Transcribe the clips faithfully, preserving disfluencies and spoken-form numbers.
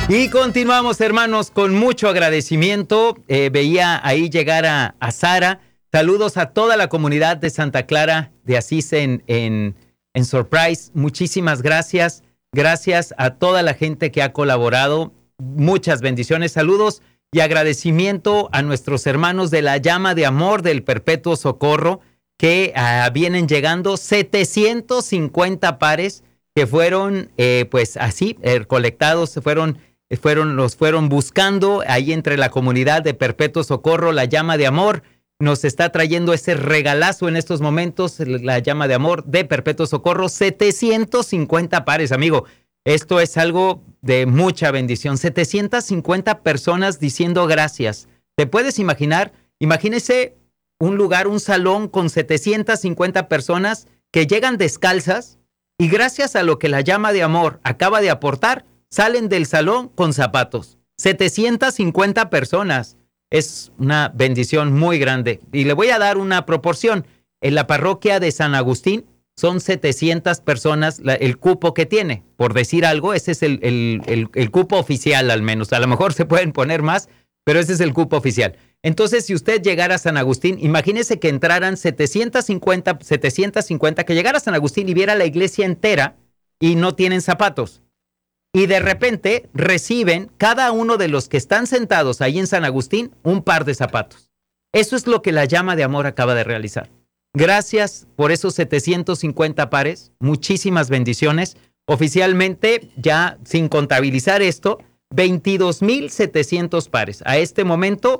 Y continuamos, hermanos, con mucho agradecimiento. Eh, veía ahí llegar a, a Sara. Saludos a toda la comunidad de Santa Clara de Asís en, en, en Surprise. Muchísimas gracias. Gracias a toda la gente que ha colaborado. Muchas bendiciones. Saludos y agradecimiento a nuestros hermanos de la Llama de Amor del Perpetuo Socorro, que uh, vienen llegando setecientos cincuenta pares que fueron, eh, pues así, eh, colectados, se fueron... Fueron, los fueron buscando ahí entre la comunidad de Perpetuo Socorro. La Llama de Amor nos está trayendo ese regalazo en estos momentos, la Llama de Amor de Perpetuo Socorro, setecientos cincuenta pares, amigo. Esto es algo de mucha bendición. setecientas cincuenta personas diciendo gracias. ¿Te puedes imaginar? Imagínese un lugar, un salón con setecientas cincuenta personas que llegan descalzas y gracias a lo que la Llama de Amor acaba de aportar, salen del salón con zapatos. setecientas cincuenta personas. Es una bendición muy grande. Y le voy a dar una proporción. En la parroquia de San Agustín son setecientas personas la, el cupo que tiene. Por decir algo, ese es el, el, el, el cupo oficial al menos. A lo mejor se pueden poner más, pero ese es el cupo oficial. Entonces, si usted llegara a San Agustín, imagínese que entraran setecientas cincuenta, setecientas cincuenta, que llegara a San Agustín y viera la iglesia entera y no tienen zapatos. Y de repente reciben cada uno de los que están sentados ahí en San Agustín un par de zapatos. Eso es lo que la Llama de Amor acaba de realizar. Gracias por esos setecientos cincuenta pares. Muchísimas bendiciones. Oficialmente, ya sin contabilizar esto, veintidós mil setecientos pares. A este momento,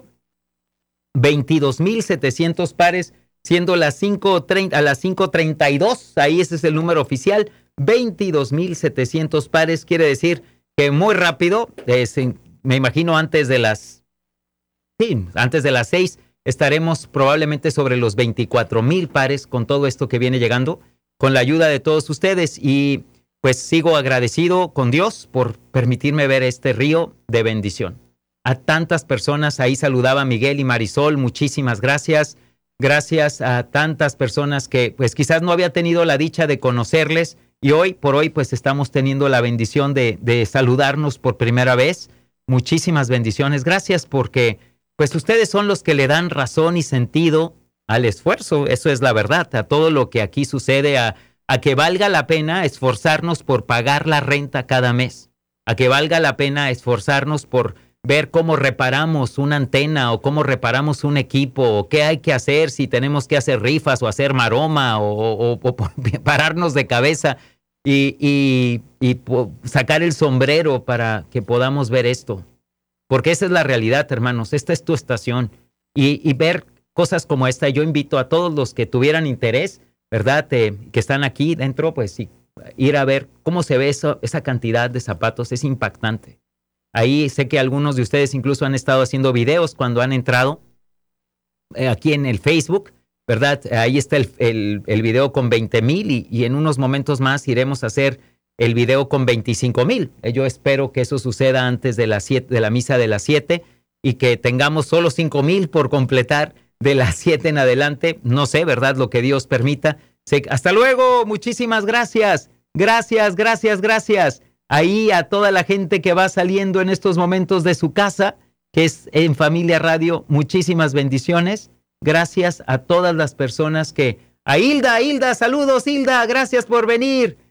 veintidós mil setecientos pares, siendo las cinco treinta, a las cinco treinta y dos. Ahí ese es el número oficial. veintidós mil setecientos pares, quiere decir que muy rápido, eh, me imagino antes de las, sí, antes de las seis, estaremos probablemente sobre los veinticuatro mil pares con todo esto que viene llegando, con la ayuda de todos ustedes. Y pues sigo agradecido con Dios por permitirme ver este río de bendición. A tantas personas, ahí saludaba a Miguel y Marisol, muchísimas gracias. Gracias a tantas personas que pues quizás no había tenido la dicha de conocerles, y hoy por hoy pues estamos teniendo la bendición de, de saludarnos por primera vez. Muchísimas bendiciones. Gracias porque pues ustedes son los que le dan razón y sentido al esfuerzo. Eso es la verdad, a todo lo que aquí sucede, a, a que valga la pena esforzarnos por pagar la renta cada mes, a que valga la pena esforzarnos por ver cómo reparamos una antena o cómo reparamos un equipo o qué hay que hacer, si tenemos que hacer rifas o hacer maroma o, o, o pararnos de cabeza y, y, y sacar el sombrero para que podamos ver esto. Porque esa es la realidad, hermanos. Esta es tu estación. Y, y ver cosas como esta, yo invito a todos los que tuvieran interés, ¿verdad? Eh, que están aquí dentro, pues sí, ir a ver cómo se ve eso, esa cantidad de zapatos. Es impactante. Ahí sé que algunos de ustedes incluso han estado haciendo videos cuando han entrado eh, aquí en el Facebook, ¿verdad? Ahí está el, el, el video con veinte mil y, y en unos momentos más iremos a hacer el video con veinticinco mil. Eh, yo espero que eso suceda antes de, las siete, de la misa de las siete y que tengamos solo cinco mil por completar de las siete en adelante. No sé, ¿verdad? Lo que Dios permita. Sé, hasta luego. Muchísimas gracias. Gracias, gracias, gracias. Ahí a toda la gente que va saliendo en estos momentos de su casa, que es en Familia Radio, muchísimas bendiciones. Gracias a todas las personas que... A Hilda, Hilda, saludos Hilda, gracias por venir.